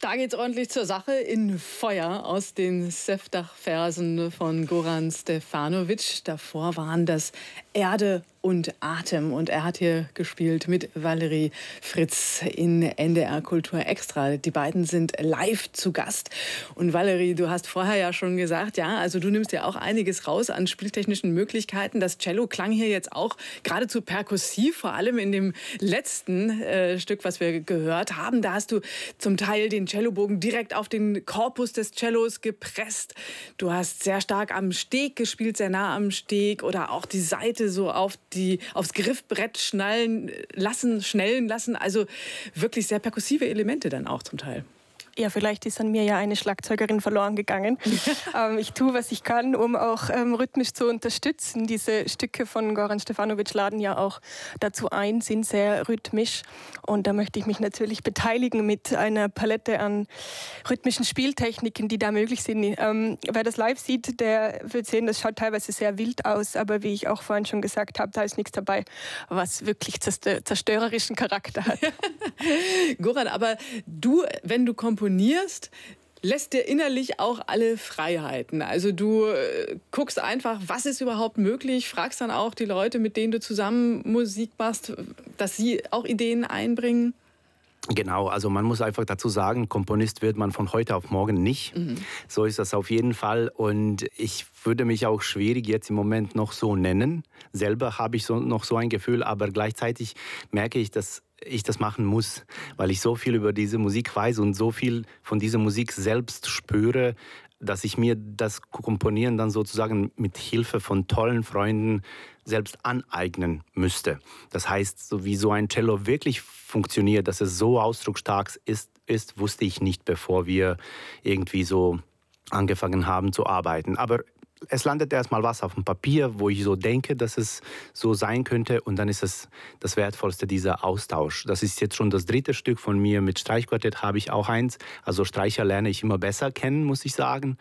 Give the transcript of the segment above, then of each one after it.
Da geht's ordentlich zur Sache in Feuer aus den Sevdach-Versen von Goran Stefanović. Davor waren das Erde und Atem. Und er hat hier gespielt mit Valerie Fritz in NDR Kultur Extra. Die beiden sind live zu Gast. Und Valerie, du hast vorher ja schon gesagt, ja, also du nimmst ja auch einiges raus an spieltechnischen Möglichkeiten. Das Cello klang hier jetzt auch geradezu perkussiv, vor allem in dem letzten Stück, was wir gehört haben. Da hast du zum Teil den Cellobogen direkt auf den Korpus des Cellos gepresst. Du hast sehr stark am Steg gespielt, sehr nah am Steg, oder auch die Saite so aufs Griffbrett schnellen lassen. Also wirklich sehr perkussive Elemente dann auch zum Teil. Ja, vielleicht ist an mir ja eine Schlagzeugerin verloren gegangen. Ich tue, was ich kann, um auch rhythmisch zu unterstützen. Diese Stücke von Goran Stefanović laden ja auch dazu ein, sind sehr rhythmisch. Und da möchte ich mich natürlich beteiligen mit einer Palette an rhythmischen Spieltechniken, die da möglich sind. Wer das live sieht, der wird sehen, das schaut teilweise sehr wild aus. Aber wie ich auch vorhin schon gesagt habe, da ist nichts dabei, was wirklich zerstörerischen Charakter hat. Goran, aber du, wenn du komponierst, lässt dir innerlich auch alle Freiheiten. Also du guckst einfach, was ist überhaupt möglich, fragst dann auch die Leute, mit denen du zusammen Musik machst, dass sie auch Ideen einbringen. Genau, also man muss einfach dazu sagen, Komponist wird man von heute auf morgen nicht. So ist das auf jeden Fall. Und ich würde mich auch schwierig jetzt im Moment noch so nennen. Selber habe ich noch so ein Gefühl, aber gleichzeitig merke ich, dass ich das machen muss, weil ich so viel über diese Musik weiß und so viel von dieser Musik selbst spüre, dass ich mir das Komponieren dann sozusagen mit Hilfe von tollen Freunden selbst aneignen müsste. Das heißt, so wie so ein Cello wirklich funktioniert, dass es so ausdrucksstark ist, wusste ich nicht, bevor wir irgendwie so angefangen haben zu arbeiten. Aber es landet erstmal was auf dem Papier, wo ich so denke, dass es so sein könnte. Und dann ist es das Wertvollste, dieser Austausch. Das ist jetzt schon das dritte Stück von mir. Mit Streichquartett habe ich auch eins. Also Streicher lerne ich immer besser kennen, muss ich sagen.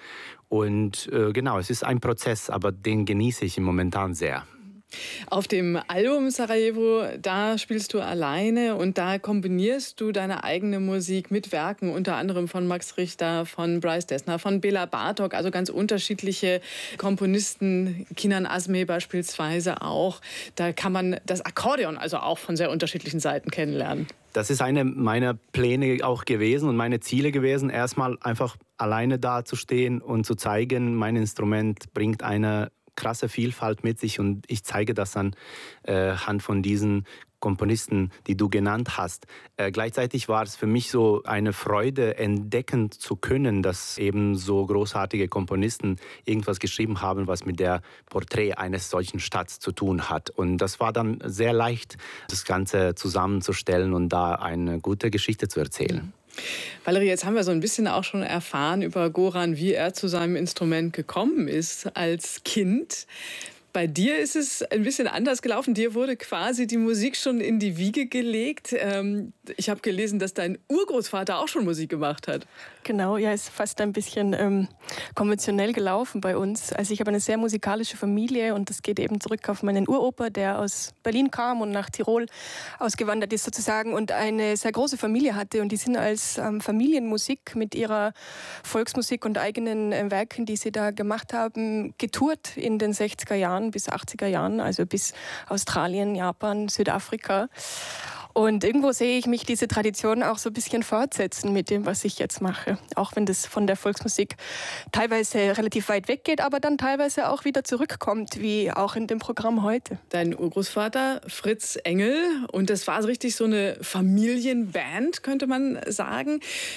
Und genau, es ist ein Prozess, aber den genieße ich momentan sehr. Auf dem Album Sarajevo, da spielst du alleine und da kombinierst du deine eigene Musik mit Werken unter anderem von Max Richter, von Bryce Dessner, von Bela Bartok, also ganz unterschiedliche Komponisten, Kinan Azmeh beispielsweise auch. Da kann man das Akkordeon also auch von sehr unterschiedlichen Seiten kennenlernen. Das ist eine meiner Pläne auch gewesen und meine Ziele gewesen, erstmal einfach alleine dazustehen und zu zeigen, mein Instrument bringt eine krasse Vielfalt mit sich und ich zeige das anhand von diesen Komponisten, die du genannt hast. Gleichzeitig war es für mich so eine Freude, entdecken zu können, dass eben so großartige Komponisten irgendwas geschrieben haben, was mit der Porträt eines solchen Stadts zu tun hat. Und das war dann sehr leicht, das Ganze zusammenzustellen und da eine gute Geschichte zu erzählen. Valerie, jetzt haben wir so ein bisschen auch schon erfahren über Goran, wie er zu seinem Instrument gekommen ist als Kind. Bei dir ist es ein bisschen anders gelaufen. Dir wurde quasi die Musik schon in die Wiege gelegt. Ich habe gelesen, dass dein Urgroßvater auch schon Musik gemacht hat. Genau, ja, ist fast ein bisschen konventionell gelaufen bei uns. Also ich habe eine sehr musikalische Familie und das geht eben zurück auf meinen Uropa, der aus Berlin kam und nach Tirol ausgewandert ist sozusagen und eine sehr große Familie hatte. Und die sind als Familienmusik mit ihrer Volksmusik und eigenen Werken, die sie da gemacht haben, getourt in den 60er Jahren bis 80er Jahren, also bis Australien, Japan, Südafrika. Und irgendwo sehe ich mich diese Tradition auch so ein bisschen fortsetzen mit dem, was ich jetzt mache. Auch wenn das von der Volksmusik teilweise relativ weit weg geht, aber dann teilweise auch wieder zurückkommt, wie auch in dem Programm heute. Dein Urgroßvater Fritz Engel, und das war so richtig so eine Familienband, könnte man sagen.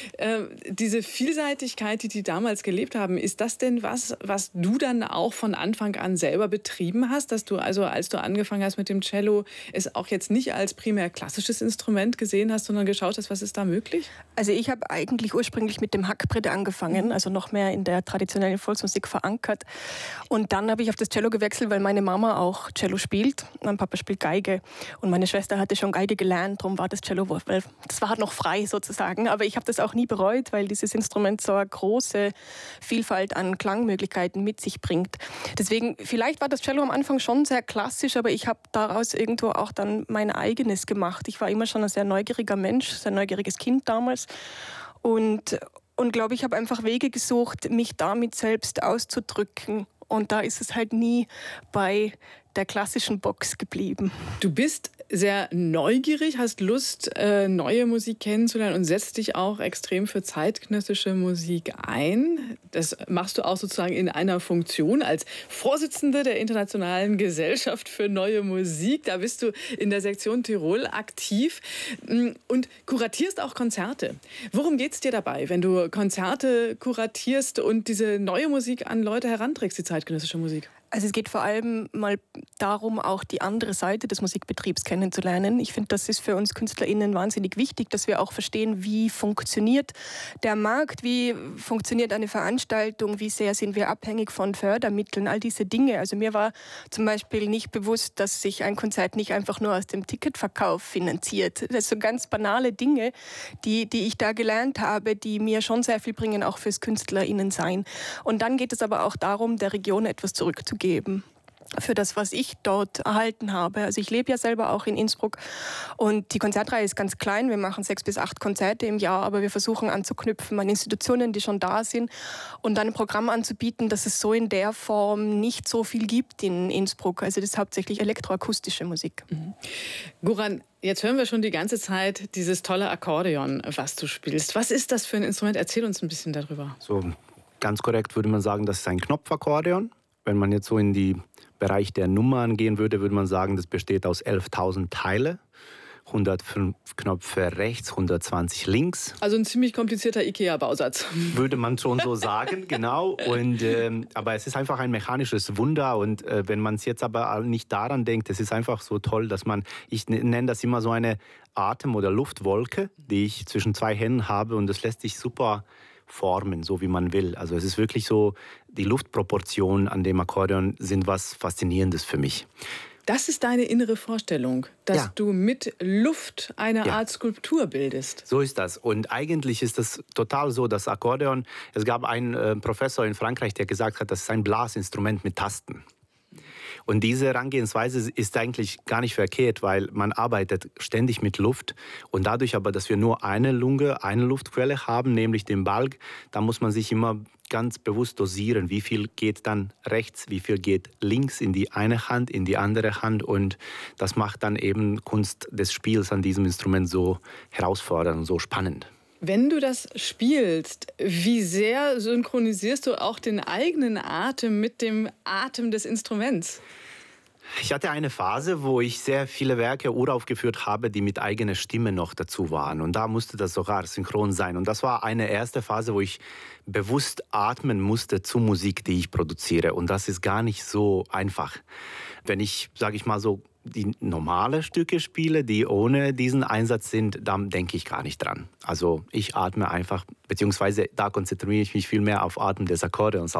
Diese Vielseitigkeit, die damals gelebt haben, ist das denn was du dann auch von Anfang an selber betrieben hast? Dass du also, als du angefangen hast mit dem Cello, es auch jetzt nicht als primär klassisches Instrument gesehen hast, sondern geschaut hast, was ist da möglich? Also ich habe eigentlich ursprünglich mit dem Hackbrett angefangen, also noch mehr in der traditionellen Volksmusik verankert. Und dann habe ich auf das Cello gewechselt, weil meine Mama auch Cello spielt. Mein Papa spielt Geige und meine Schwester hatte schon Geige gelernt, darum war das Cello, weil das war noch frei sozusagen. Aber ich habe das auch nie bereut, weil dieses Instrument so eine große Vielfalt an Klangmöglichkeiten mit sich bringt. Deswegen, vielleicht war das Cello am Anfang schon sehr klassisch, aber ich habe daraus irgendwo auch dann mein eigenes gemacht. Ich war immer schon ein sehr neugieriger Mensch, sehr neugieriges Kind damals Und glaube, ich habe einfach Wege gesucht, mich damit selbst auszudrücken. Und da ist es halt nie bei der klassischen Box geblieben. Du bist sehr neugierig, hast Lust, neue Musik kennenzulernen und setzt dich auch extrem für zeitgenössische Musik ein. Das machst du auch sozusagen in einer Funktion als Vorsitzende der Internationalen Gesellschaft für Neue Musik. Da bist du in der Sektion Tirol aktiv und kuratierst auch Konzerte. Worum geht es dir dabei, wenn du Konzerte kuratierst und diese neue Musik an Leute heranträgst, die zeitgenössische Musik? Also es geht vor allem mal darum, auch die andere Seite des Musikbetriebs kennenzulernen. Ich finde, das ist für uns KünstlerInnen wahnsinnig wichtig, dass wir auch verstehen, wie funktioniert der Markt, wie funktioniert eine Veranstaltung, wie sehr sind wir abhängig von Fördermitteln, all diese Dinge. Also mir war zum Beispiel nicht bewusst, dass sich ein Konzert nicht einfach nur aus dem Ticketverkauf finanziert. Das sind so ganz banale Dinge, die ich da gelernt habe, die mir schon sehr viel bringen, auch fürs KünstlerInnen-Sein. Und dann geht es aber auch darum, der Region etwas zurückzugeben für das, was ich dort erhalten habe. Also ich lebe ja selber auch in Innsbruck und die Konzertreihe ist ganz klein. Wir machen 6 bis 8 Konzerte im Jahr, aber wir versuchen anzuknüpfen an Institutionen, die schon da sind und dann ein Programm anzubieten, das es so in der Form nicht so viel gibt in Innsbruck. Also das ist hauptsächlich elektroakustische Musik. Goran, jetzt hören wir schon die ganze Zeit dieses tolle Akkordeon, was du spielst. Was ist das für ein Instrument? Erzähl uns ein bisschen darüber. So ganz korrekt würde man sagen, das ist ein Knopfakkordeon. Wenn man jetzt so in den Bereich der Nummern gehen würde, würde man sagen, das besteht aus 11.000 Teile. 105 Knöpfe rechts, 120 links. Also ein ziemlich komplizierter IKEA-Bausatz. Würde man schon so sagen, genau. Aber es ist einfach ein mechanisches Wunder. Und wenn man es jetzt aber nicht daran denkt, es ist einfach so toll, dass ich nenne das immer so eine Atem- oder Luftwolke, die ich zwischen 2 Händen habe. Und das lässt sich super formen, so wie man will. Also es ist wirklich so, die Luftproportionen an dem Akkordeon sind was Faszinierendes für mich. Das ist deine innere Vorstellung, dass du mit Luft eine Art Skulptur bildest. So ist das. Und eigentlich ist das total so, das Akkordeon, es gab einen Professor in Frankreich, der gesagt hat, das ist ein Blasinstrument mit Tasten. Und diese Herangehensweise ist eigentlich gar nicht verkehrt, weil man arbeitet ständig mit Luft. Und dadurch aber, dass wir nur eine Lunge, eine Luftquelle haben, nämlich den Balg, da muss man sich immer ganz bewusst dosieren, wie viel geht dann rechts, wie viel geht links in die eine Hand, in die andere Hand. Und das macht dann eben Kunst des Spiels an diesem Instrument so herausfordernd und so spannend. Wenn du das spielst, wie sehr synchronisierst du auch den eigenen Atem mit dem Atem des Instruments? Ich hatte eine Phase, wo ich sehr viele Werke uraufgeführt habe, die mit eigener Stimme noch dazu waren. Und da musste das sogar synchron sein. Und das war eine erste Phase, wo ich bewusst atmen musste zu Musik, die ich produziere. Und das ist gar nicht so einfach. Wenn ich, sage ich mal so, die normale Stücke spiele, die ohne diesen Einsatz sind, dann denke ich gar nicht dran. Also ich atme einfach, beziehungsweise da konzentriere ich mich viel mehr auf Atmen des Akkordeons.